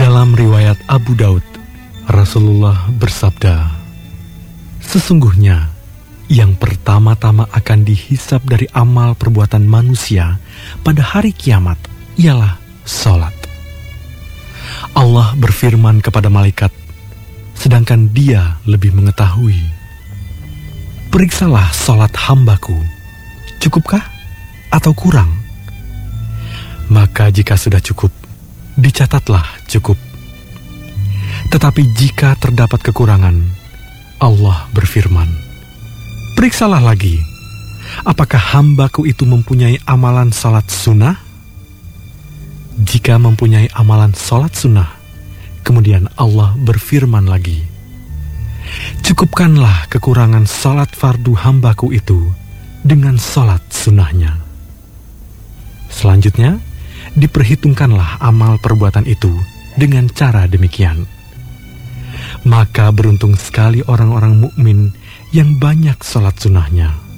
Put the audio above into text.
Dalam riwayat Abu Daud, Rasulullah bersabda, "Sesungguhnya yang pertama-tama akan dihisab dari amal perbuatan manusia pada hari kiamat ialah salat." Allah berfirman kepada malaikat, sedangkan Dia lebih mengetahui, "Periksalah salat hambaku, cukupkah atau kurang?" Maka jika sudah cukup, dicatatlah cukup. Tetapi jika terdapat kekurangan, Allah berfirman, "Periksalah lagi, apakah hambaku itu mempunyai amalan salat sunnah?" Jika mempunyai amalan salat sunnah, kemudian Allah berfirman lagi, "Cukupkanlah kekurangan salat fardu hambaku itu dengan salat sunnahnya." Selanjutnya, diperhitungkanlah amal perbuatan itu dengan cara demikian. Maka beruntung sekali orang-orang mukmin yang banyak salat sunnahnya.